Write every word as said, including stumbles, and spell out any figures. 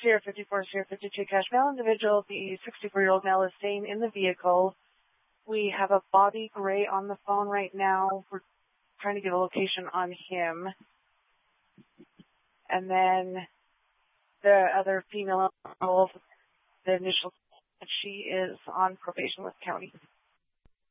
Sierra fifty-four, Sierra fifty-two cash male individual. The sixty-four-year-old male is staying in the vehicle. We have a Bobby Gray on the phone right now. We're trying to get a location on him. And then the other female, the initial, she is on probation with county.